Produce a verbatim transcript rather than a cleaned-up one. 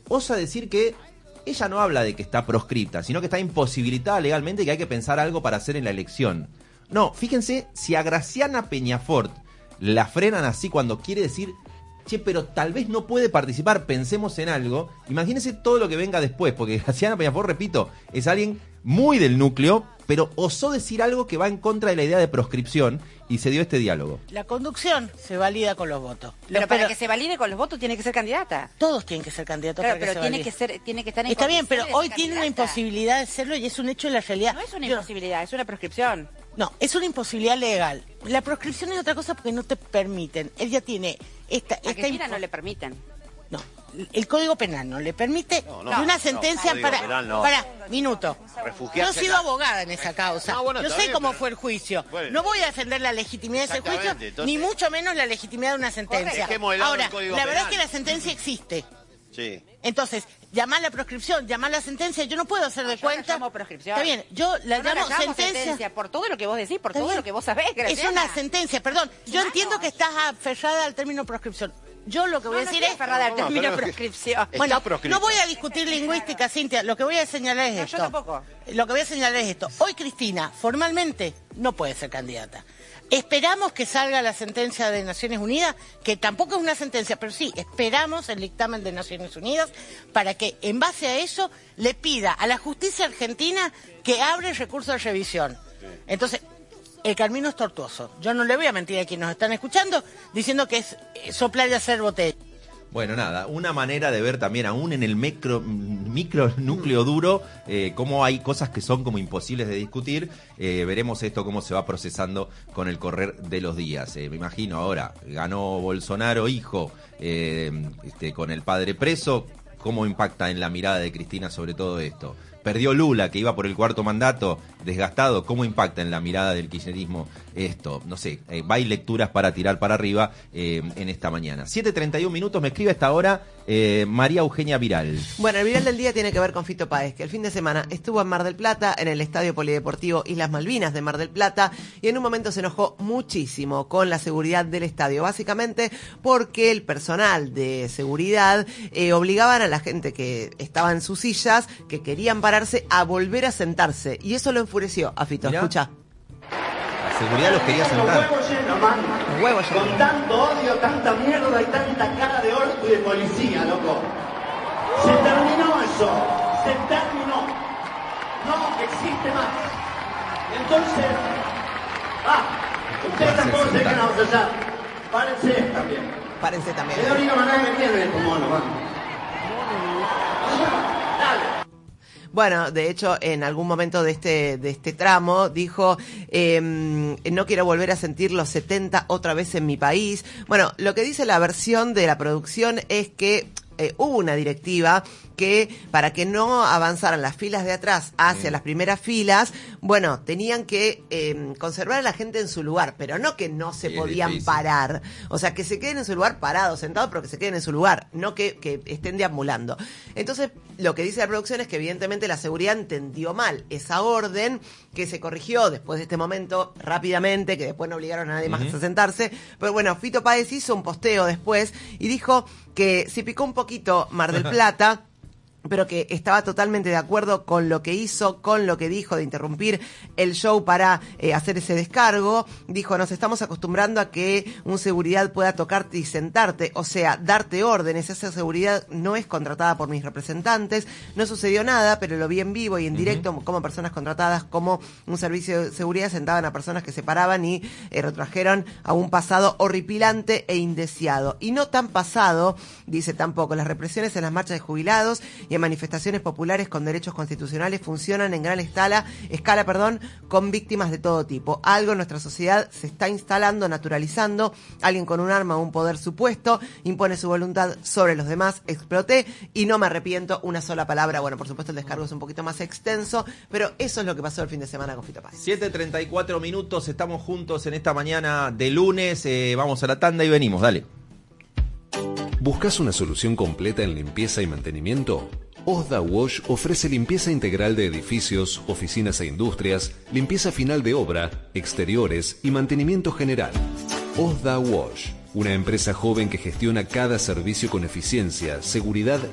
osa decir que ella no habla de que está proscripta, sino que está imposibilitada legalmente y que hay que pensar algo para hacer en la elección. No, fíjense, si a Graciana Peñafort la frenan así cuando quiere decir, che, pero tal vez no puede participar, pensemos en algo, imagínense todo lo que venga después, porque Graciana Peñafort, repito, es alguien muy del núcleo, pero osó decir algo que va en contra de la idea de proscripción y se dio este diálogo. La conducción se valida con los votos. Pero Los, para pero, que se valide con los votos tiene que ser candidata. Todos tienen que ser candidatos Claro, para pero que se tiene valide. que ser, tiene que estar en Está bien, pero condiciones de hoy ser tiene una candidata. imposibilidad de serlo y es un hecho de la realidad. No es una Yo- imposibilidad, es una proscripción. No, es una imposibilidad legal. La proscripción es otra cosa porque no te permiten. Él ya tiene esta... A esta Cristina impo- no le permiten. No, el Código Penal no le permite No, no, de una no, sentencia Código para... Penal no. Para, minuto. Refugiarse Yo he sido acá. abogada en esa causa. No, bueno, Yo está sé bien, cómo pero- fue el juicio. Bueno. No voy a defender la legitimidad de ese juicio, Exactamente, entonces- ni mucho menos la legitimidad de una sentencia. Dejemos de lado Ahora, el Código la verdad es Penal. que la sentencia existe. Sí. Entonces, llamar la proscripción, llamar la sentencia, yo no puedo hacer de Yo cuenta... la llamo proscripción. Está bien, yo la Yo no llamo la llamo sentencia... por todo lo que vos decís, por Está todo bien. lo que vos sabés, Graciana. Es una sentencia, perdón. Yo Claro. entiendo que estás aferrada al término proscripción. Yo lo que voy No, a no decir estoy es... aferrada al No, no, término pero- proscripción. Está Bueno, proscrito. no voy a discutir lingüística, Cintia. Lo que voy a señalar es No, yo esto. tampoco. Lo que voy a señalar es esto. Hoy Cristina, formalmente, no puede ser candidata. Esperamos que salga la sentencia de Naciones Unidas, que tampoco es una sentencia, pero sí, esperamos el dictamen de Naciones Unidas para que, en base a eso, le pida a la justicia argentina que abre el recurso de revisión. Entonces, el camino es tortuoso. Yo no le voy a mentir a quienes nos están escuchando diciendo que es eh, soplar y hacer botella. Bueno, nada, una manera de ver también, aún en el micro, micro núcleo duro, eh, cómo hay cosas que son como imposibles de discutir. Eh, veremos esto cómo se va procesando con el correr de los días. Eh, me imagino ahora, ganó Bolsonaro hijo, eh, este, con el padre preso, ¿cómo impacta en la mirada de Cristina sobre todo esto? Perdió Lula, que iba por el cuarto mandato, desgastado. ¿Cómo impacta en la mirada del kirchnerismo esto? No sé, eh, hay lecturas para tirar para arriba eh, en esta mañana. siete treinta y un minutos, me escribe a esta hora eh, María Eugenia Viral. Bueno, el viral del día tiene que ver con Fito Páez, que el fin de semana estuvo en Mar del Plata, en el Estadio Polideportivo Islas Malvinas de Mar del Plata, y en un momento se enojó muchísimo con la seguridad del estadio, básicamente porque el personal de seguridad eh, obligaban a la gente que estaba en sus sillas, que querían pararse, a volver a sentarse, y eso lo enfureció a Fito. Mirá. Escucha. La seguridad los quería sentar. Los huevos llenos, man. Los huevos llenos. Con tanto odio, tanta mierda y tanta cara de orto y de policía, loco. Se terminó eso. Se terminó. No existe más. Entonces... Ah, ustedes tampoco se dejan avanzar. Párense también. Párense también. Es la única manera que tienen estos monos, man. Dale. Bueno, de hecho, en algún momento de este de este tramo dijo, eh, no quiero volver a sentir los setenta otra vez en mi país. Bueno, lo que dice la versión de la producción es que eh, hubo una directiva que para que no avanzaran las filas de atrás hacia Mm. las primeras filas, bueno, tenían que eh, conservar a la gente en su lugar, pero no que no se Sí, es podían difícil. parar. O sea, que se queden en su lugar parados, sentados, pero que se queden en su lugar, no que, que estén deambulando. Entonces, lo que dice la producción es que evidentemente la seguridad entendió mal esa orden, que se corrigió después de este momento rápidamente, que después no obligaron a nadie más Ujú. a sentarse. Pero bueno, Fito Páez hizo un posteo después y dijo que se picó un poquito Mar del Plata, pero que estaba totalmente de acuerdo con lo que hizo, con lo que dijo de interrumpir el show para eh, hacer ese descargo. Dijo, nos estamos acostumbrando a que un seguridad pueda tocarte y sentarte, o sea, darte órdenes. Esa seguridad no es contratada por mis representantes. No sucedió nada, pero lo vi en vivo y en directo, uh-huh. como personas contratadas, como un servicio de seguridad sentaban a personas que se paraban y eh, retrajeron a un pasado horripilante e indeseado. Y no tan pasado, dice tampoco, las represiones en las marchas de jubilados y en manifestaciones populares con derechos constitucionales funcionan en gran escala, escala, perdón, con víctimas de todo tipo. Algo en nuestra sociedad se está instalando, naturalizando. Alguien con un arma o un poder supuesto impone su voluntad sobre los demás. Exploté y no me arrepiento una sola palabra. Bueno, por supuesto el descargo es un poquito más extenso, pero eso es lo que pasó el fin de semana con Fito Páez. siete treinta y cuatro minutos, estamos juntos en esta mañana de lunes. Eh, vamos a la tanda y venimos, dale. ¿Buscas una solución completa en limpieza y mantenimiento? Osda Wash ofrece limpieza integral de edificios, oficinas e industrias, limpieza final de obra, exteriores y mantenimiento general. Osda Wash, una empresa joven que gestiona cada servicio con eficiencia, seguridad